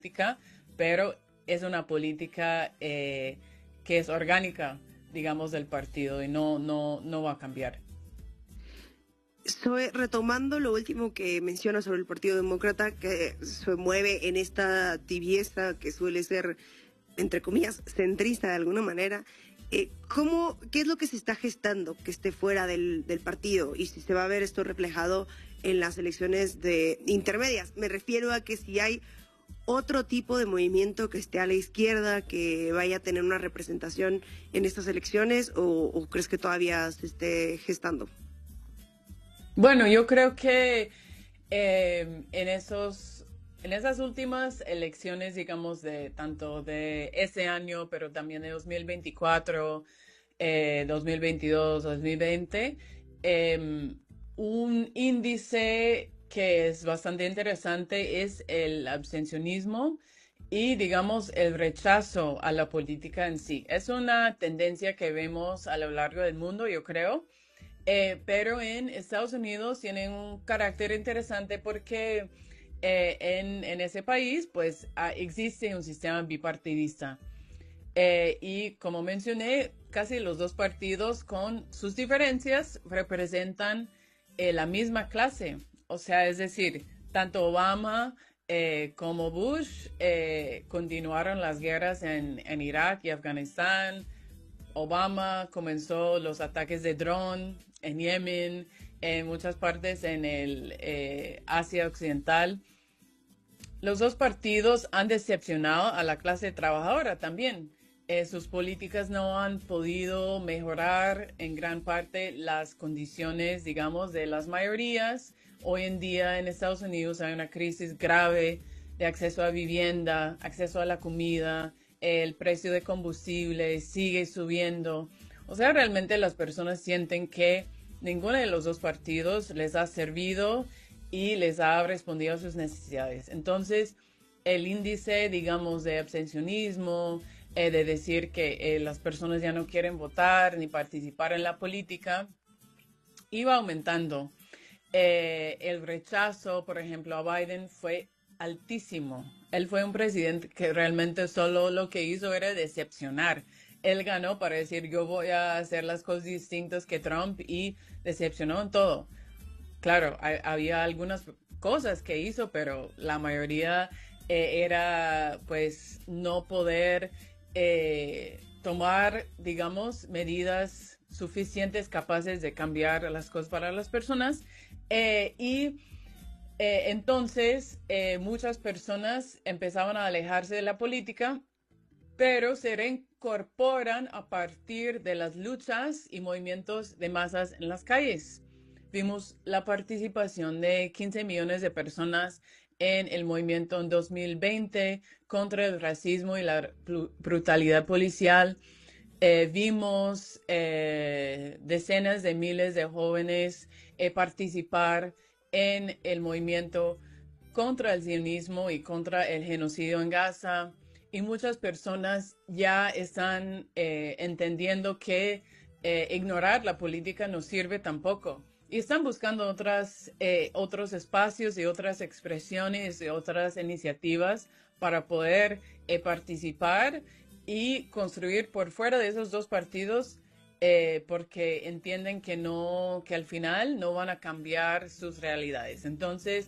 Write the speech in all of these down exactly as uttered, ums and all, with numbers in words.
política, pero es una política eh, que es orgánica, digamos, del partido y no, no, no va a cambiar. Soy, retomando lo último que menciona sobre el Partido Demócrata, que se mueve en esta tibieza que suele ser, entre comillas, centrista de alguna manera, eh, ¿cómo, ¿qué es lo que se está gestando que esté fuera del, del partido? Y si se va a ver esto reflejado en las elecciones de intermedias. Me refiero a que si hay otro tipo de movimiento que esté a la izquierda, que vaya a tener una representación en estas elecciones, o, o crees que todavía se esté gestando. Bueno, yo creo que eh, en esos, en esas últimas elecciones, digamos, de tanto de ese año, pero también de dos mil veinticuatro, eh, dos mil veintidós, dos mil veinte, eh, un índice que es bastante interesante es el abstencionismo y, digamos, el rechazo a la política en sí. Es una tendencia que vemos a lo largo del mundo, yo creo. Eh, pero en Estados Unidos tienen un carácter interesante porque eh, en, en, ese país pues ah, existe un sistema bipartidista. Eh, y como mencioné, casi los dos partidos con sus diferencias representan eh, la misma clase. O sea, es decir, tanto Obama eh, como Bush eh, continuaron las guerras en, en Irak y Afganistán. Obama comenzó los ataques de dron en Yemen, en muchas partes en el eh, Asia Occidental. Los dos partidos han decepcionado a la clase trabajadora también. Eh, sus políticas no han podido mejorar en gran parte las condiciones, digamos, de las mayorías. Hoy en día en Estados Unidos hay una crisis grave de acceso a vivienda, acceso a la comida, el precio de combustible sigue subiendo. O sea, realmente las personas sienten que ninguno de los dos partidos les ha servido y les ha respondido a sus necesidades. Entonces, el índice, digamos, de abstencionismo, eh, de decir que eh, las personas ya no quieren votar ni participar en la política, iba aumentando. Eh, el rechazo, por ejemplo, a Biden fue altísimo. Él fue un presidente que realmente solo lo que hizo era decepcionar. Él ganó para decir yo voy a hacer las cosas distintas que Trump y decepcionó en todo. Claro, hay, había algunas cosas que hizo, pero la mayoría eh, era pues no poder eh, tomar, digamos, medidas suficientes capaces de cambiar las cosas para las personas. Eh, y eh, entonces eh, muchas personas empezaban a alejarse de la política, pero se reincorporan a partir de las luchas y movimientos de masas en las calles. Vimos la participación de quince millones de personas en el movimiento en dos mil veinte contra el racismo y la brutalidad policial. Eh, vimos eh, decenas de miles de jóvenes eh, participar en el movimiento contra el sionismo y contra el genocidio en Gaza. Y muchas personas ya están eh, entendiendo que eh, ignorar la política no sirve tampoco. Y están buscando otras, eh, otros espacios y otras expresiones y otras iniciativas para poder eh, participar y construir por fuera de esos dos partidos eh, porque entienden que no, que al final no van a cambiar sus realidades. Entonces,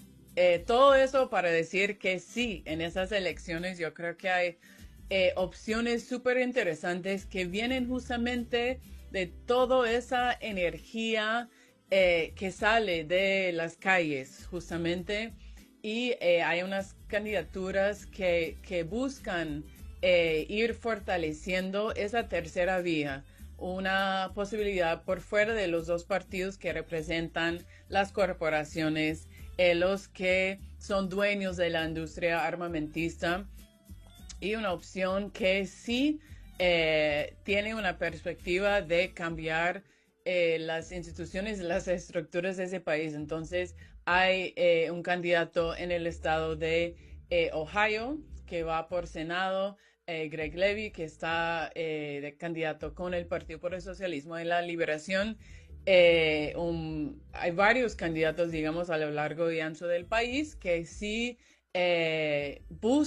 eh, todo eso para decir que sí, en esas elecciones yo creo que hay eh, opciones súper interesantes que vienen justamente de toda esa energía eh, que sale de las calles, justamente, y eh, hay unas candidaturas que, que buscan eh, ir fortaleciendo esa tercera vía, una posibilidad por fuera de los dos partidos que representan las corporaciones, eh, los que son dueños de la industria armamentista, y una opción que sí eh, tiene una perspectiva de cambiar eh, las instituciones, las estructuras de ese país. Entonces, hay eh, un candidato en el estado de eh, Ohio que va por Senado, eh, Greg Levy, que está eh, de candidato con el Partido por el Socialismo y la Liberación. Eh, un, hay varios candidatos, digamos, a lo largo y ancho del país que sí eh,